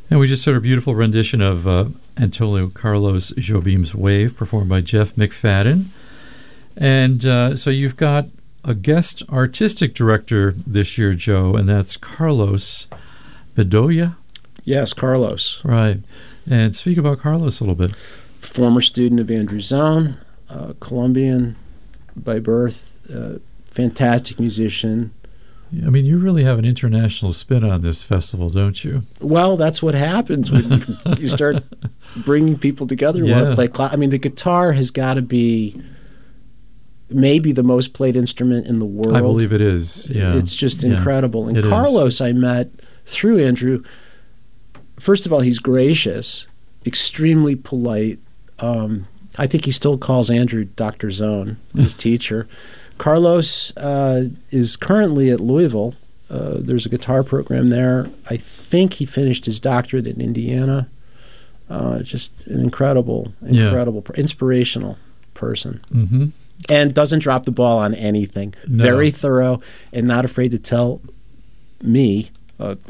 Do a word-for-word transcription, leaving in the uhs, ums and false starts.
And we just heard a beautiful rendition of uh, Antonio Carlos Jobim's Wave, performed by Jeff McFadden. And uh, so you've got a guest artistic director this year, Joe, and that's Carlos Bedoya. Yes, Carlos. Right. And speak about Carlos a little bit. Former student of Andrew Zone, uh, Colombian by birth, uh, fantastic musician. I mean, you really have an international spin on this festival, don't you? Well, that's what happens when you, you start bringing people together who Yeah. want to play class. I mean, the guitar has got to be maybe the most played instrument in the world. I believe it is. Yeah. It's just Yeah. incredible. And It is. Carlos, I met through Andrew. First of all, he's gracious, extremely polite. Um, I think he still calls Andrew Doctor Zone, his teacher. Carlos uh, is currently at Louisville. Uh, there's a guitar program there. I think he finished his doctorate in Indiana. Uh, just an incredible, incredible, yeah. inspirational person. Mm-hmm. And doesn't drop the ball on anything. No. Very thorough and not afraid to tell me, uh,